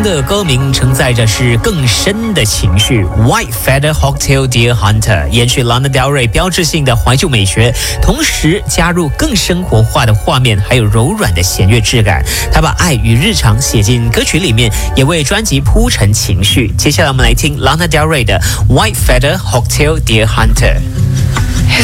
中的歌名承载着是更深的情绪。White Feather Hotel Deer Hunter 延续 Lana Del Rey 标志性的怀旧美学，同时加入更生活化的画面，还有柔软的弦乐质感。他把爱与日常写进歌曲里面，也为专辑铺陈情绪。接下来我们来听 Lana Del Rey 的 White Feather Hotel Deer Hunter。